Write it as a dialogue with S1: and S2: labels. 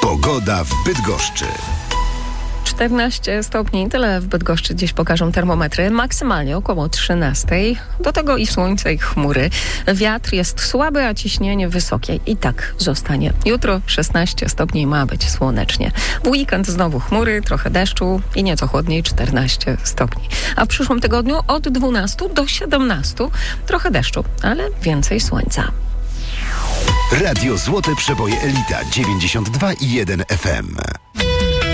S1: Pogoda w Bydgoszczy.
S2: 14 stopni, tyle w Bydgoszczy dziś pokażą termometry, maksymalnie około 13. Do tego i słońce, i chmury. Wiatr jest słaby, a ciśnienie wysokie. I tak zostanie. Jutro 16 stopni ma być słonecznie. W weekend znowu chmury, trochę deszczu i nieco chłodniej 14 stopni. A w przyszłym tygodniu od 12 do 17 trochę deszczu, ale więcej słońca.
S1: Radio Złote Przeboje Elita 92,1 FM.